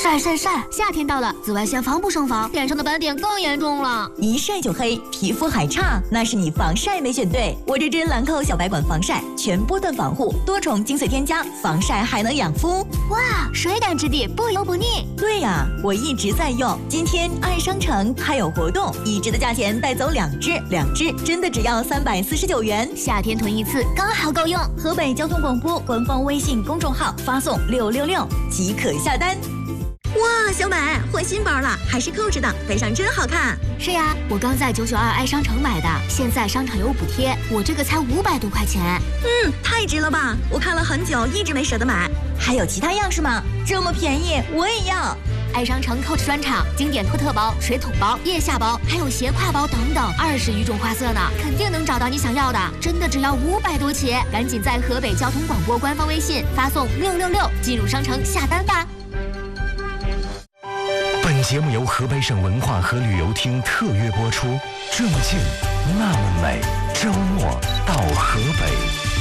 晒！夏天到了，紫外线防不胜防，脸上的斑点更严重了。 一晒就黑，皮肤还差，那是你防晒没选对。我这支兰蔻小白管防晒，全波段防护，多重精粹添加，防晒还能养肤。 哇，水感质地，不油不腻。 对呀，我一直在用。今天爱商城还有活动，1支的价钱带走2支，2支真的只要349元。 夏天囤一次刚好够用。 河北交通广播官方微信公众号发送666即可下单。哇，小美换新包了，还是Coach的，背上真好看。 是呀，我刚在992爱商城买的，现在商场有补贴，我这个才500多块钱。 太值了吧！我看了很久，一直没舍得买。还有其他样式吗？这么便宜，我也要。 爱商城 Coach 专场，经典托特包、水桶包、腋下包，还有斜挎包等等，20余种花色呢，肯定能找到你想要的。真的只要500多起，赶紧在河北交通广播官方微信发送666进入商城下单吧。 本节目由河北省文化和旅游厅特约播出，这么近，那么美，周末到河北。